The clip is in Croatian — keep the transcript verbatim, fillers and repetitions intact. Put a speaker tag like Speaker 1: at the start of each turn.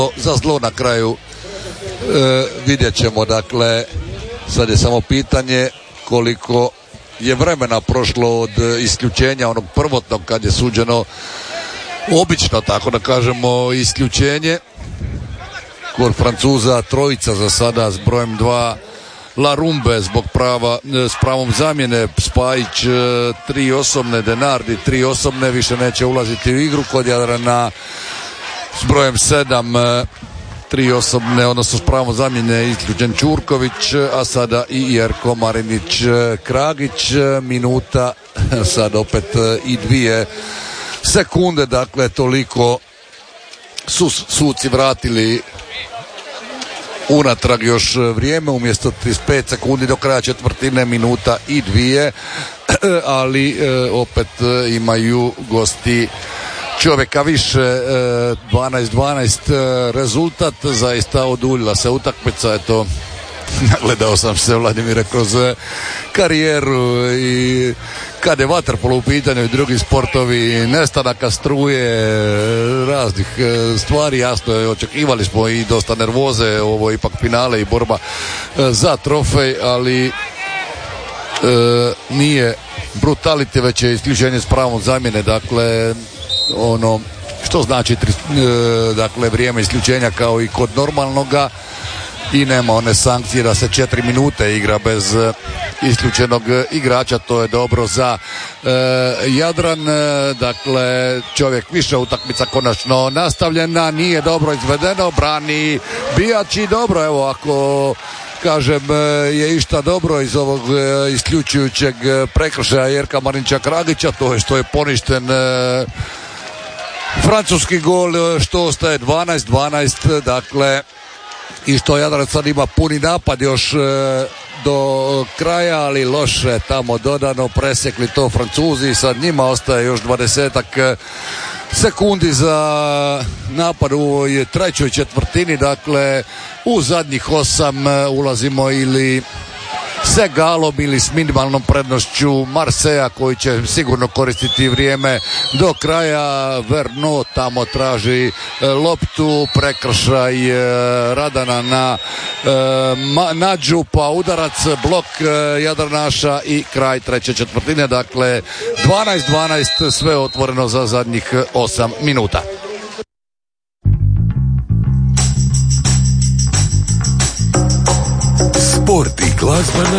Speaker 1: za zlo na kraju. E, vidjet ćemo, dakle, sad je samo pitanje koliko je vremena prošlo od isključenja onog prvotnog kad je suđeno obično, tako da kažemo, isključenje. Kod Francuza trojica za sada s brojem dva La Rumbe zbog prava, s pravom zamjene, Spajić tri osobne, Denardi tri osobne, više neće ulaziti u igru. Kod Jadrana s brojem sedam tri osobne, odnosno s pravom zamjene isključen Ćurković, a sada i Jerko Marinić Kragić. Minuta sad opet i dvije sekunde, dakle toliko su suci vratili unatrag još vrijeme, umjesto trideset pet sekundi do kraja četvrtine, minuta i dvije, ali opet imaju gosti čovjeka više. Dvanaest dvanaest rezultat, zaista oduljila se utakmica. Eto, gledao sam se, Vladimire, kroz karijeru i kad je vaterpolo u pitanju i drugi sportovi, nestanaka struje, raznih stvari, jasno je, očekivali smo i dosta nervoze, ovo je ipak finale i borba za trofej, ali e, nije brutality, već je isključenje s pravom zamjene, dakle ono što znači tri, e, dakle vrijeme isključenja kao i kod normalnoga, i nema one sankcije da se četiri minute igra bez uh, isključenog igrača. To je dobro za uh, Jadran. Uh, dakle, čovjek više utakmica konačno nastavljena, nije dobro izvedeno, brani Bijači. Dobro, evo, ako kažem je išta dobro iz ovog uh, isključujućeg prekršaja Jerka Marinića Kragića, to je što je poništen uh, francuski gol, što ostaje dvanaest dvanaest, dakle, i što Jadran sad ima puni napad još e, do kraja, ali loše tamo dodano, presjekli to Francuzi, sad njima ostaje još dvadesetak sekundi za napad u ovoj trećoj četvrtini, dakle u zadnjih osam ulazimo ili se galom ili s minimalnom prednošću Marseja, koji će sigurno koristiti vrijeme do kraja. Verno tamo traži loptu, prekršaj Radana na Nađu, pa udarac, blok Jadranaša i kraj treće četvrtine. Dakle dvanaest dvanaest, sve otvoreno za zadnjih osam minuta.
Speaker 2: Sport i glazba na